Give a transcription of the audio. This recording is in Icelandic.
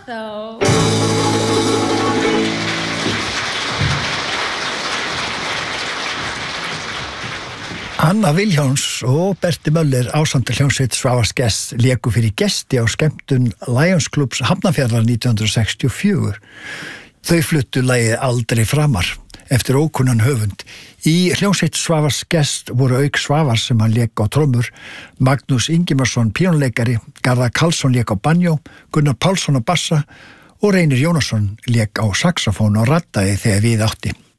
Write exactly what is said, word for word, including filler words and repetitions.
though. Anna Vilhjálms og Berti Möller ásamt hljómsveit Svavars Gests léku fyrir gesti á skemmtun Lions Clubs Hafnarfjarðar nítján hundrað sextíu og fjögur. Þau fluttu lagið Aldrei framar eftir ókunnan höfund. Í hljómsveit Svavars Gests voru auk Svavars sem hann lék á trommur, Magnús Ingimarsson píanóleikari, Garðar Karlsson lék á banjó, Gunnar Pálsson á bassa og Reynir Jónasson lék á saxofón og raddaði þegar við átti.